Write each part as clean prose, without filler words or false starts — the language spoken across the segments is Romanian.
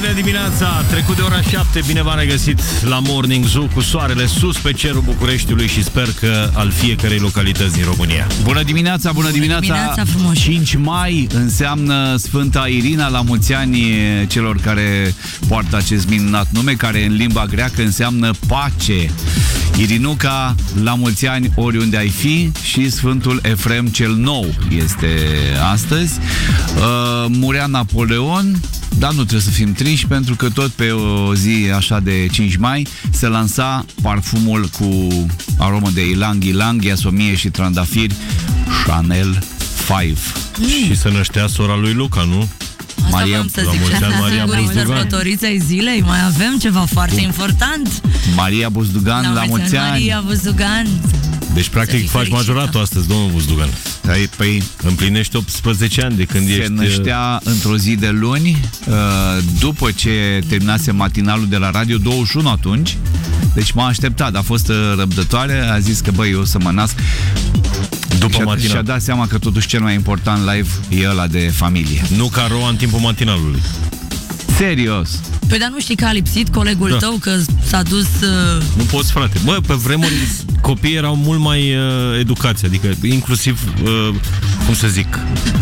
Bună dimineața, trecut de ora 7, bine v-am regăsit la Morning Zoo cu soarele sus pe cerul Bucureștiului și sper că al fiecărei localități din România. Bună dimineața, bună dimineața, 5 mai înseamnă Sfânta Irina, la mulți ani celor care poartă acest minunat nume, care în limba greacă înseamnă pace. Irinuca, la mulți ani oriunde ai fi, și Sfântul Efrem cel Nou este astăzi. Murea Napoleon, dar nu trebuie să fim triști, pentru că tot pe o zi așa de 5 mai se lansa parfumul cu aromă de ilang-ilang, iasomie și trandafiri, Chanel 5. Și se năștea sora lui Luca, nu? Maria, sărbătoriți ai zilei, mai avem ceva foarte important. Maria Buzdugan, la mulți ani. Maria Buzdugan. Deci, practic, faci majoratul astăzi, domnul Buzdugan. Păi, împlinești 18 ani de când ești... Se năștea într-o zi de luni, după ce terminase matinalul de la Radio 21 atunci. Deci m-a așteptat, a fost răbdătoare, a zis că băi, eu o să mă nasc. Și-a dat seama că totuși cel mai important live e ăla de familie. Nu ca Roa în timpul matinalului. Serios. Păi dar nu știi că a lipsit colegul tău, că s-a dus... Nu poți, frate. Bă, pe vremuri copiii erau mult mai educați, adică inclusiv, cum să zic,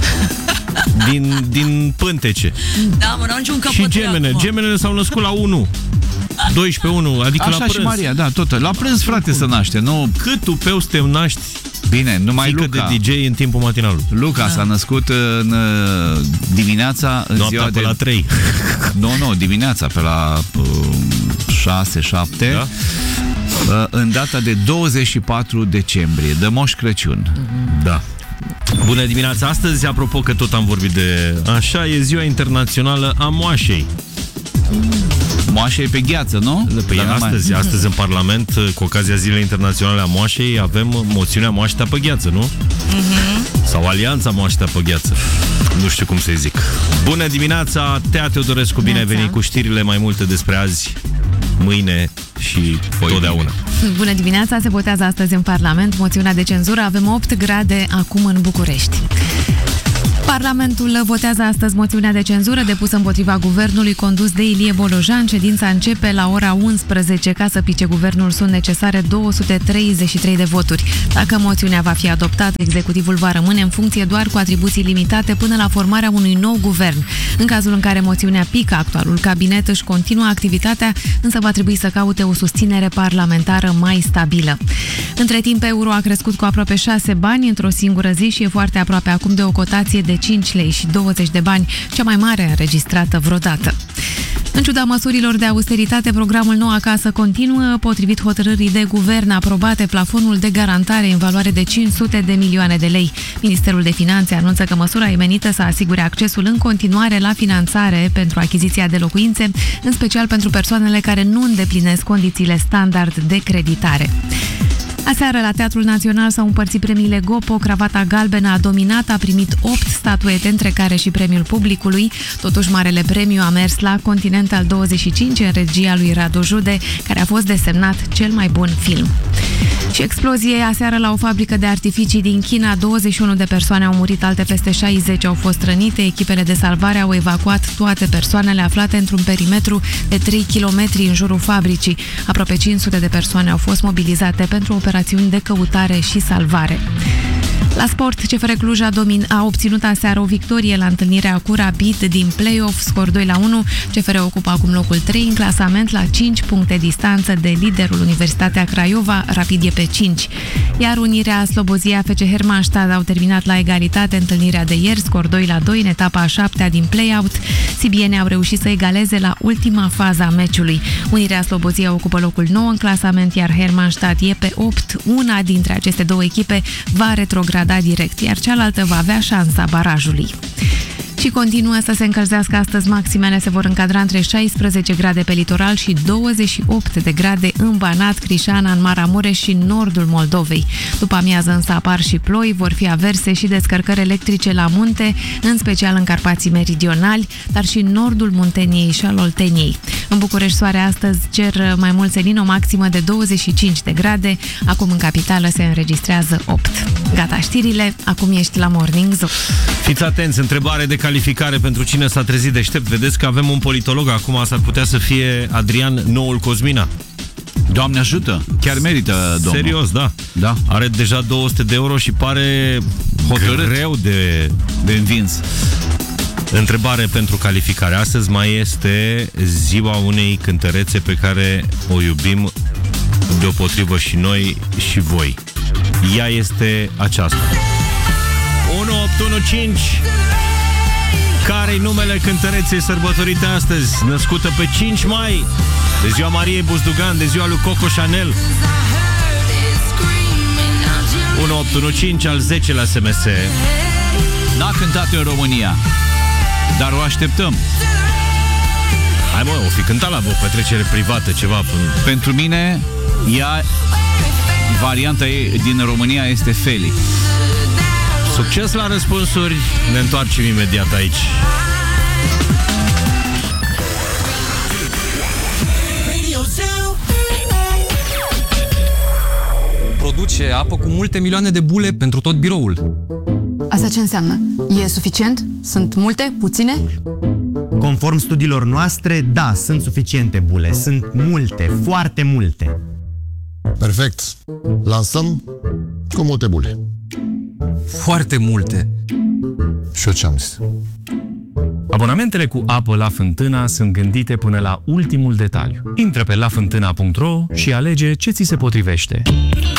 din pântece. Da, mă, n-au niciun căpătăi. Și gemenele s-au născut la 1. 12-1, adică așa la prânz. Și Maria, da, tot. La prânz, frate, să naște, nu... Cât tu peu să te naști? Bine, numai Luca. Luca. De DJ în timpul matinalului. Luca s-a născut în dimineața, în noaptea ziua pe la 3. Nu, dimineața, pe la 6-7. Da? În data de 24 decembrie, de Moș Crăciun. Da. Bună dimineața! Astăzi, apropo că tot am vorbit de așa, e ziua internațională a moașei. Moașa e pe gheață, nu? Păi astăzi în Parlament, cu ocazia Zilei Internaționale a Moașei, avem moțiunea Moaștea pe gheață, nu? Sau Alianța Moaștea pe gheață. Nu știu cum să-i zic. Bună dimineața, Tea Teodorescu, bine ai venit cu știrile, mai multe despre azi, mâine și totdeauna. Bună dimineața, se votează astăzi în Parlament moțiunea de cenzură, avem 8 grade acum în București. Parlamentul votează astăzi moțiunea de cenzură depusă împotriva guvernului condus de Ilie Bolojan. Ședința începe la ora 11. Ca să pice guvernul sunt necesare 233 de voturi. Dacă moțiunea va fi adoptată, executivul va rămâne în funcție doar cu atribuții limitate până la formarea unui nou guvern. În cazul în care moțiunea pică, actualul cabinet își continuă activitatea, însă va trebui să caute o susținere parlamentară mai stabilă. Între timp, euro a crescut cu aproape 6 bani într-o singură zi și e foarte aproape acum de o cotație de 5 lei și 20 de bani, cea mai mare înregistrată vreodată. În ciuda măsurilor de austeritate, programul Nou Acasă continuă. Potrivit hotărârii de guvern aprobate, plafonul de garantare în valoare de 500 de milioane de lei. Ministerul de Finanțe anunță că măsura e menită să asigure accesul în continuare la finanțare pentru achiziția de locuințe, în special pentru persoanele care nu îndeplinesc condițiile standard de creditare. Aseară, la Teatrul Național s-au împărțit premiile Gopo. Cravata galbenă a dominat, a primit 8 statuete, între care și premiul publicului. Totuși, marele premiu a mers la Continental 25, în regia lui Radu Jude, care a fost desemnat cel mai bun film. Și explozie aseară la o fabrică de artificii din China. 21 de persoane au murit, alte peste 60 au fost rănite. Echipele de salvare au evacuat toate persoanele aflate într-un perimetru de 3 km în jurul fabricii. Aproape 500 de persoane au fost mobilizate pentru operațiuni de căutare și salvare. La sport, CFR Cluj a obținut aseară o victorie la întâlnirea cu Rapid din play-off, scor 2-1. CFR ocupă acum locul 3 în clasament, la 5 puncte distanță de liderul Universitatea Craiova. Rapid e pe 5. Iar Unirea Slobozia FC Hermannstad au terminat la egalitate întâlnirea de ieri, scor 2-2 în etapa a 7-a din play-out. Sibiene au reușit să egaleze la ultima fază a meciului. Unirea Slobozia ocupă locul 9 în clasament, iar Hermannstad e pe 8. Una dintre aceste două echipe va retrograda direct, iar cealaltă va avea șansa barajului. Și continuă să se încălzească astăzi. Maximele se vor încadra între 16 grade pe litoral și 28 de grade în Banat, Crișana, în Maramureș și în nordul Moldovei. După amiază însă apar și ploi, vor fi averse și descărcări electrice la munte, în special în Carpații Meridionali, dar și în nordul Munteniei și al Olteniei. În București, soare astăzi, cer mai mult senin, o maximă de 25 de grade. Acum în capitală se înregistrează 8. Gata știrile, acum ești la Morning Zoo. Fiți atenți, întrebare de calificare pentru cine s-a trezit deștept. Vedeți că avem un politolog, acum s-ar putea să fie Adrian, noul Cosmina. Doamne ajută, chiar merită, domnul. Serios, da. Da. Are deja 200 de euro și pare Hotărât. greu de învins. Întrebare pentru calificare. Astăzi mai este ziua unei cântărețe pe care o iubim deopotrivă și noi și voi. Ea este aceasta. 1815. Care-i numele cântăreței sărbătorite astăzi? Născută pe 5 mai, de ziua Mariei Buzdugan, de ziua lui Coco Chanel. 1815, al 10-lea SMS. N-a cântat în România, dar o așteptăm. Hai mă, o fi cântat la o petrecere privată, ceva. Pentru mine, ea, varianta ei din România este Feli. Succes la răspunsuri, ne întoarcem imediat aici. Produce apă cu multe milioane de bule pentru tot biroul. Asta ce înseamnă? E suficient? Sunt multe? Puține? Conform studiilor noastre, da, sunt suficiente bule. Sunt multe, foarte multe. Perfect. Lansăm cu multe bule. Foarte multe. Și eu ce-am zis? Abonamentele cu apă La Fântâna sunt gândite până la ultimul detaliu. Intră pe lafântâna.ro și alege ce ți se potrivește.